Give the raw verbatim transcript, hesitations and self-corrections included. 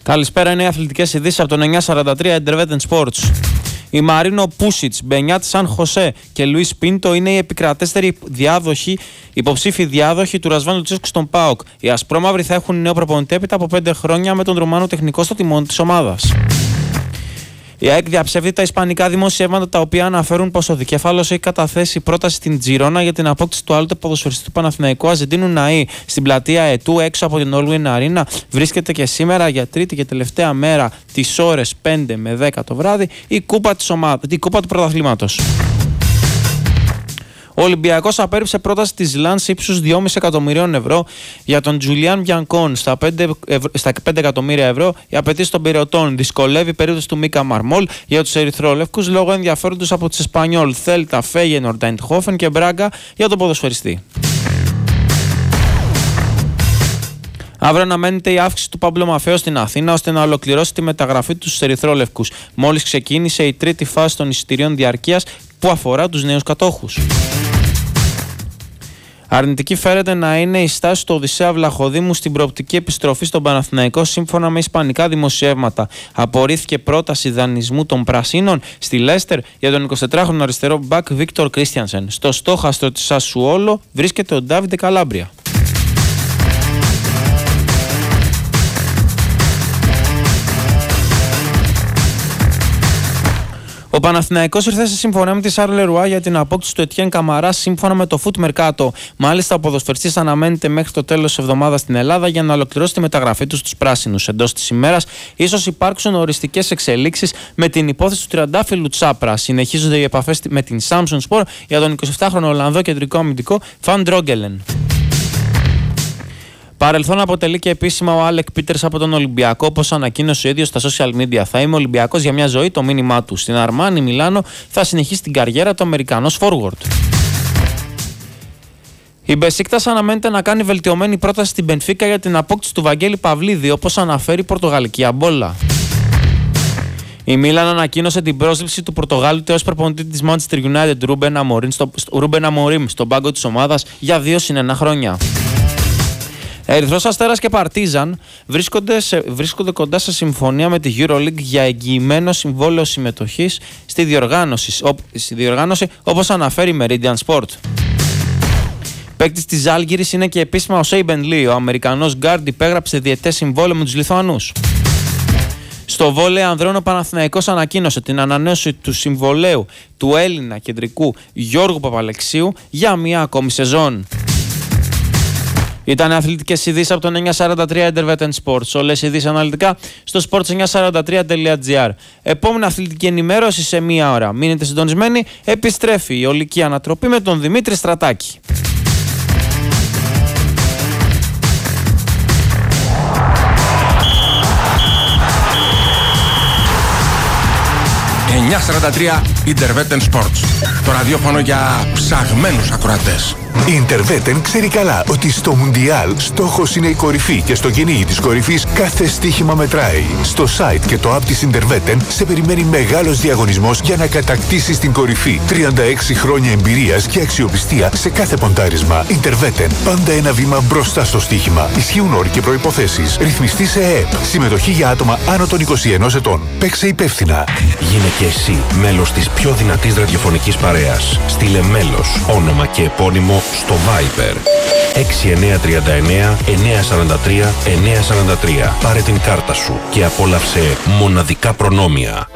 Καλησπέρα, είναι οι αθλητικές ειδήσεις από τον εννιά σαράντα τρία Intervetten Sports. Η Μαρίνο Πούσιτς, Μπενιάτ Σαν Χωσέ και Λουίς Πίντο είναι οι επικρατέστεροι διάδοχοι, υποψήφοι διάδοχοι του Ρασβάν Λουτσέσκου στον ΠΑΟΚ. Οι ασπρόμαυροι θα έχουν νέο προπονητή έπειτα από πέντε χρόνια με τον Ρουμάνο τεχνικό στο τιμόνι της ομάδας. Η ΑΕΚ διαψεύδει τα ισπανικά δημοσιεύματα τα οποία αναφέρουν πως ο δικέφαλος έχει καταθέσει πρόταση στην Τζιρόνα για την απόκτηση του άλλοτε ποδοσφαιριστή του Παναθηναϊκού Αζεντίνου Ναΐ στην πλατεία Ετού έξω από την Όλουιν Αρίνα. Βρίσκεται και σήμερα για τρίτη και τελευταία μέρα τις ώρες πέντε με δέκα το βράδυ η κούπα, της ομάδας, η κούπα του πρωταθλήματος. Ο Ολυμπιακός απέρριψε πρόταση της Λανς ύψους δυόμισι εκατομμυρίων ευρώ για τον Τζουλιάν Μπιανκόν στα πέντε εκατομμύρια ευρώ. Οι απαιτήσεις των Πειραιτών δυσκολεύει η περίπτωση του Μίκα Μαρμόλ για τους ερυθρόλευκους λόγω ενδιαφέροντος από τις Εσπανιόλ, Θέλτα, Φέγενορντ, Αϊντχόφεν και Μπράγκα για τον ποδοσφαιριστή. Αύριο αναμένεται η αύξηση του Παύλο Μαφέο στην Αθήνα ώστε να ολοκληρώσει τη μεταγραφή του στους ερυθρόλευκους. Μόλις ξεκίνησε η τρίτη φάση των εισιτηρίων διαρκείας που αφορά τους νέους κατόχους. Αρνητική φέρεται να είναι η στάση του Οδυσσέα Βλαχοδήμου στην προοπτική επιστροφή στον Παναθηναϊκό σύμφωνα με ισπανικά δημοσιεύματα. Απορρίφθηκε πρόταση δανεισμού των Πρασίνων στη Λέστερ για τον εικοσιτετράχρονο αριστερό μπακ Βίκτορ Κρίστιανσεν. Στο στόχαστρο της Σασουόλο βρίσκεται ο Ντάβιντε Καλάμπρια. Ο Παναθηναϊκός ήρθε σε συμφωνία με τη Σαρλερουά για την απόκτηση του Ετιέν Καμαρά σύμφωνα με το Foot Mercato. Μάλιστα, ο ποδοσφαιριστής αναμένεται μέχρι το τέλος της εβδομάδας στην Ελλάδα για να ολοκληρώσει τη μεταγραφή του στους πράσινους. Εντός της ημέρας, ίσως υπάρξουν οριστικές εξελίξεις με την υπόθεση του τριαντάφυλλου Τσάπρα. Συνεχίζονται οι επαφές με την Samsung Sport για τον εικοσιεπτάχρονο Ολλανδό κεντρικό αμυντικό Φαν Ντρόγκελεν. Παρελθόν αποτελεί και επίσημα ο Άλεκ Πίτερς από τον Ολυμπιακό, όπως ανακοίνωσε ο ίδιος στα social media. Θα είμαι Ολυμπιακός για μια ζωή, το μήνυμά του. Στην Αρμάνι Μιλάνο θα συνεχίσει την καριέρα του Αμερικανός forward. Η Μπεσίκτας αναμένεται να κάνει βελτιωμένη πρόταση στην Μπενφίκα για την απόκτηση του Βαγγέλη Παυλίδη, όπως αναφέρει η Πορτογαλική Αμπόλα. Η Μίλαν ανακοίνωσε την πρόσληψη του Πορτογάλου ως προπονητή της Manchester United, Ρούμπεν Αμορίμ, στον πάγκο της ομάδας για δύο συν ένα χρόνια. Ερυθρός Αστέρας και Παρτίζαν βρίσκονται, σε, βρίσκονται κοντά σε συμφωνία με τη EuroLeague για εγγυημένο συμβόλαιο συμμετοχής στη διοργάνωση, ό, στη διοργάνωση όπως αναφέρει η Meridian Sport. Παίκτης της Ζάλγκιρης είναι και επίσημα ο Σέιμπεν Λί. Ο Αμερικανός γκάρντ υπέγραψε διετές συμβόλαιο με τους Λιθουανούς. Στο βόλεϊ ανδρών ο Παναθηναϊκός ανακοίνωσε την ανανέωση του συμβολαίου του Έλληνα κεντρικού Γιώργου Παπαλεξίου για μία ακόμη σεζόν. Ήταν αθλητικές ειδήσεις από τον εννιά σαράντα τρία Intervetten Sports. Όλες οι ειδήσεις αναλυτικά στο sports εννιά σαράντα τρία τελεία τζι άρ. Επόμενη αθλητική ενημέρωση σε μία ώρα. Μείνετε συντονισμένοι. Επιστρέφει η ολική ανατροπή με τον Δημήτρη Στρατάκη. εννιά σαράντα τρία Intervetten Sports. Το ραδιόφωνο για ψαγμένους ακροατές. Η Intervetten ξέρει καλά ότι στο Μουντιάλ στόχος είναι η κορυφή και στο κυνήγι της κορυφής κάθε στοίχημα μετράει. Στο site και το app της Intervetten σε περιμένει μεγάλος διαγωνισμός για να κατακτήσεις την κορυφή. τριάντα έξι χρόνια εμπειρίας και αξιοπιστία σε κάθε ποντάρισμα. Intervetten, πάντα ένα βήμα μπροστά στο στοίχημα. Ισχύουν όροι και προϋποθέσεις. Ρυθμιστή σε ΕΕΠ. Συμμετοχή για άτομα άνω των είκοσι ενός ετών. Παίξε υπεύθυνα. Γίνε και εσύ μέλος της πιο δυνατής ραδιοφωνικής παρέας. Στείλε μέλος, όνομα και επώνυμο στο Viber έξι εννιά τρία εννιά εννιά τέσσερα τρία εννιά τέσσερα τρία. Πάρε την κάρτα σου και απόλαυσε μοναδικά προνόμια.